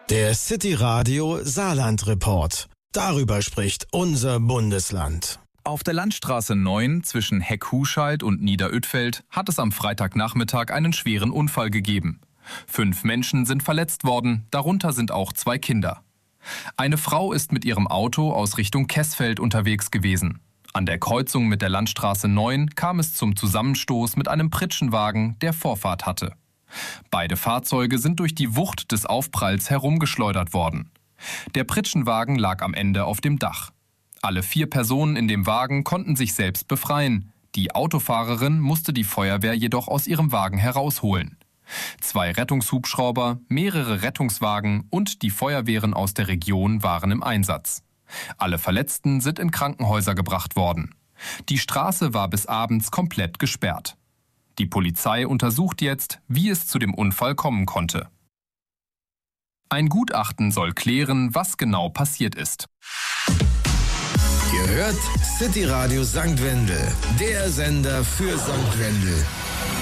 Der City Radio Saarland Report. Darüber spricht unser Bundesland. Auf der Landstraße 9 zwischen Heck-Huscheid und Niederödfeld hat es am Freitagnachmittag einen schweren Unfall gegeben. 5 Menschen sind verletzt worden, darunter sind auch 2 Kinder. Eine Frau ist mit ihrem Auto aus Richtung Kessfeld unterwegs gewesen. An der Kreuzung mit der Landstraße 9 kam es zum Zusammenstoß mit einem Pritschenwagen, der Vorfahrt hatte. Beide Fahrzeuge sind durch die Wucht des Aufpralls herumgeschleudert worden. Der Pritschenwagen lag am Ende auf dem Dach. Alle 4 Personen in dem Wagen konnten sich selbst befreien. Die Autofahrerin musste die Feuerwehr jedoch aus ihrem Wagen herausholen. 2 Rettungshubschrauber, mehrere Rettungswagen und die Feuerwehren aus der Region waren im Einsatz. Alle Verletzten sind in Krankenhäuser gebracht worden. Die Straße war bis abends komplett gesperrt. Die Polizei untersucht jetzt, wie es zu dem Unfall kommen konnte. Ein Gutachten soll klären, was genau passiert ist. Ihr hört City Radio St. Wendel, der Sender für St. Wendel.